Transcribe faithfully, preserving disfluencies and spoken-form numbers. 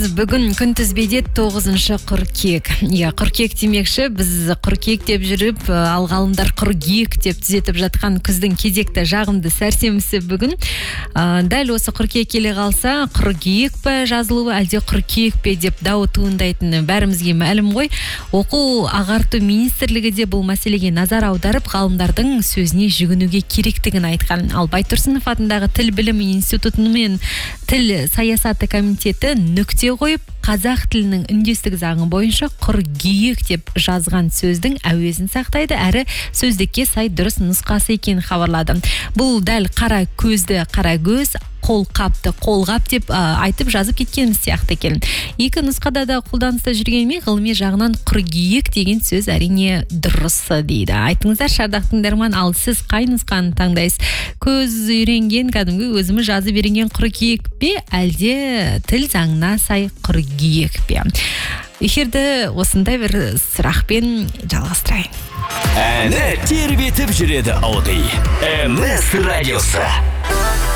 Бүгін күнтізбеде тоғызыншы қыркүйек. Иә, қыркүйек демекші, біз қыркүйек деп жүріп, ал ғалымдар қыркүйек деп түзетіп жатқан күздің кезекті жағымды сәрсенбісі бүгін. Ә, дәл осы қыркүйек келе қалса, қыркүйек пе жазылуы, әлде қыркүйек пе деп дау туындайтыны бәрімізге мәлім ғой. Оқу ағарту министрлігі де бұл мәселеге назар аударып, ғалымдардың сөзіне жүгінуге керектігін айтқан. Ал Байтұрсынов атындағы тіл білімі институтының мен тіл саясаты комитеті нүкте қойып, қазақ тілінің үндестік заңы бойынша қыркүйек деп жазған сөздің әуезін сақтайды, әрі сөздікке сай дұрыс нұсқасы екенін хабарлады. Бұл дәл қара көзді қара көз, қолқапты қолғап деп ә, айтып жазып кеткеніміз сияқты екен. Екі нұсқада да қолданыста жүргенмен ғылыми жағынан қыркүйек деген сөз әрине дұрыс дейді. Айтыңыздар, шардақ тыңдарман, ал сіз қай нұсқаны таңдайсыз? Көз үйренген, кәдімгі өзіміз жазып үйренген қыркүйек пе, әлде тіл заңына сай қыркүйек пе? Эфирді осындай бір сұрақпен жалғастырайын. Әні тербетіп жүреді Ауди. эм эс радиосы.